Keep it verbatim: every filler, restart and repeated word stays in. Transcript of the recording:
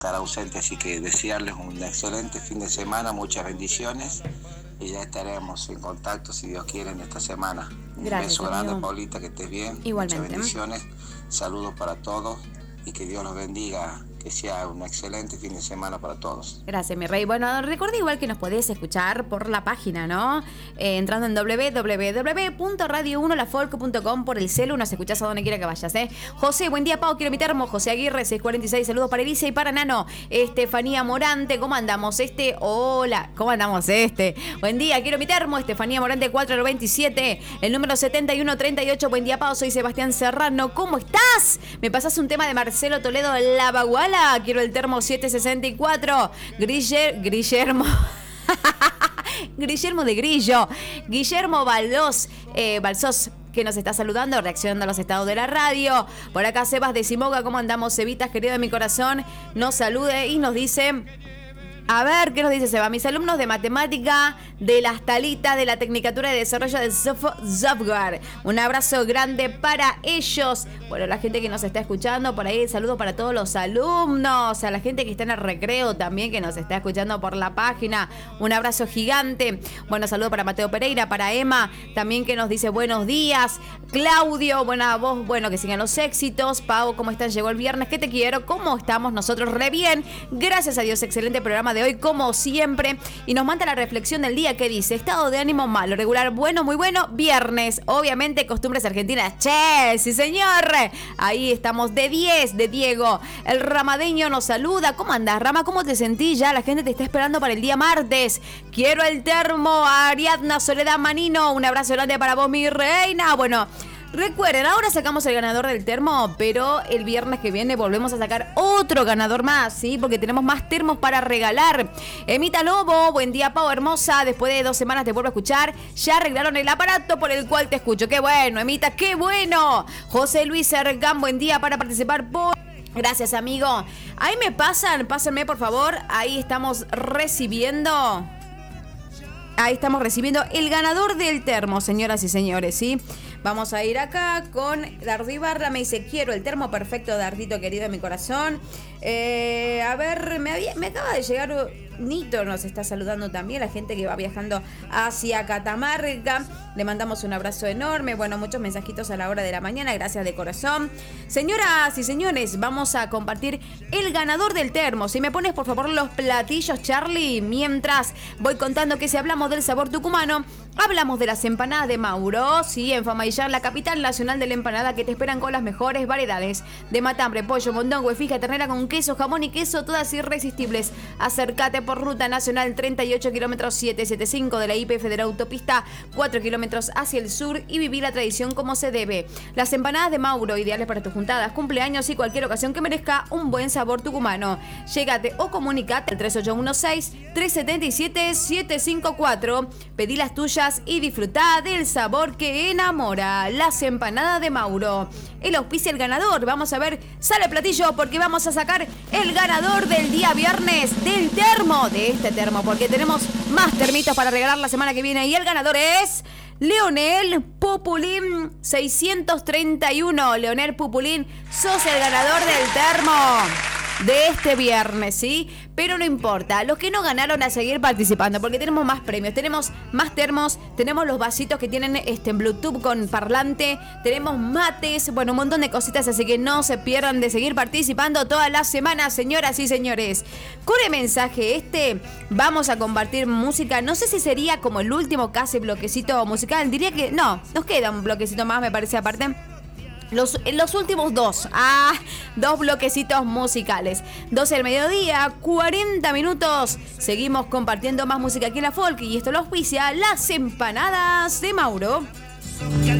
estar ausente, así que desearles un excelente fin de semana, muchas bendiciones y ya estaremos en contacto si Dios quiere en esta semana. Un Gracias, beso grande, amigo. Paulita, que estés bien. Igualmente. Muchas bendiciones, saludos para todos y que Dios los bendiga, que sea un excelente fin de semana para todos. Gracias, mi rey. Bueno, recuerda igual que nos podés escuchar por la página, ¿no? Eh, entrando en doble u doble u doble u punto radio uno la folk punto com por el celu, nos escuchás a donde quiera que vayas, ¿eh? José, buen día, Pau, quiero mi termo. José Aguirre, seiscientos cuarenta y seis, saludos para Elisa y para Nano. Estefanía Morante, ¿cómo andamos? Este, hola, ¿cómo andamos este? Buen día, quiero mi termo. Estefanía Morante, cuatro veintisiete, el número setenta y uno treinta y ocho. Buen día, Pau, soy Sebastián Serrano, ¿cómo estás? ¿Me pasás un tema de Marcelo Toledo, La Baguala? Quiero el termo setecientos sesenta y cuatro. Griller, Guillermo. Guillermo de Grillo. Guillermo Baldos, eh, Balsos, que nos está saludando, reaccionando a los estados de la radio. Por acá Sebas de Simoga, ¿cómo andamos, Cevitas, querido de mi corazón? Nos salude y nos dice... A ver, ¿qué nos dice Seba? Mis alumnos de matemática de las Talitas de la Tecnicatura de Desarrollo del Software. Un abrazo grande para ellos. Bueno, la gente que nos está escuchando por ahí, saludos para todos los alumnos, a la gente que está en el recreo también, que nos está escuchando por la página. Un abrazo gigante. Bueno, saludo para Mateo Pereira, para Emma, también que nos dice buenos días. Claudio, buena voz, bueno, que sigan los éxitos. Pau, ¿cómo están? Llegó el viernes, que te quiero. ¿Cómo estamos nosotros? Re bien. Gracias a Dios, excelente programa de hoy, como siempre, y nos manda la reflexión del día que dice: estado de ánimo malo, regular, bueno, muy bueno, viernes, obviamente costumbres argentinas, che, sí señor, ahí estamos de diez, de Diego. El ramadeño nos saluda. ¿Cómo andás, Rama? ¿Cómo te sentís? Ya la gente te está esperando para el día martes. Quiero el termo. Ariadna Soledad Manino, un abrazo grande para vos, mi reina. Bueno, recuerden, ahora sacamos el ganador del termo, pero el viernes que viene volvemos a sacar otro ganador más, ¿sí? Porque tenemos más termos para regalar. Emita Lobo, buen día, Pau, hermosa. Después de dos semanas te vuelvo a escuchar. Ya arreglaron el aparato por el cual te escucho. ¡Qué bueno, Emita! ¡Qué bueno! José Luis Sergán, buen día para participar por... Gracias, amigo. Ahí me pasan, pásenme, por favor. Ahí estamos recibiendo... Ahí estamos recibiendo el ganador del termo, señoras y señores, ¿sí? Vamos a ir acá con Dardo Ibarra. Me dice, quiero el termo perfecto, Dardito querido de mi corazón. Eh, a ver, me, había, me acaba de llegar... Nito nos está saludando también, la gente que va viajando hacia Catamarca. Le mandamos un abrazo enorme. Bueno, muchos mensajitos a la hora de la mañana. Gracias de corazón. Señoras y señores, vamos a compartir el ganador del termo. Si me pones, por favor, los platillos, Charlie, mientras voy contando que si hablamos del sabor tucumano, hablamos de las empanadas de Mauro, sí, en Famaillán, la capital nacional de la empanada, que te esperan con las mejores variedades de matambre, pollo, mondongo, fija, ternera con queso, jamón y queso, todas irresistibles. Acércate por Ruta Nacional treinta y ocho kilómetros setecientos setenta y cinco de la I P F de la autopista, cuatro kilómetros hacia el sur, y viví la tradición como se debe. Las empanadas de Mauro, ideales para tus juntadas, cumpleaños y cualquier ocasión que merezca un buen sabor tucumano. Llégate o comunicate al tres ocho uno seis, tres siete siete, siete cinco cuatro. Pedí las tuyas y disfrutá del sabor que enamora. Las empanadas de Mauro. El auspicia el ganador. Vamos a ver, sale platillo, porque vamos a sacar el ganador del día viernes del termo, de este termo, porque tenemos más termitos para regalar la semana que viene, y el ganador es Leonel Pupulín seiscientos treinta y uno. Leonel Pupulín, sos el ganador del termo de este viernes, ¿sí? Pero no importa, los que no ganaron, a seguir participando, porque tenemos más premios, tenemos más termos, tenemos los vasitos que tienen este en Bluetooth con parlante, tenemos mates, bueno, un montón de cositas, así que no se pierdan de seguir participando todas las semanas, señoras y señores. Con el mensaje este vamos a compartir música. No sé si sería como el último casi bloquecito musical, diría que no, nos queda un bloquecito más, me parece, aparte. Los, los últimos dos, ah, dos bloquecitos musicales. doce del mediodía, cuarenta minutos. Seguimos compartiendo más música aquí en la Folk, y esto lo auspicia las empanadas de Mauro.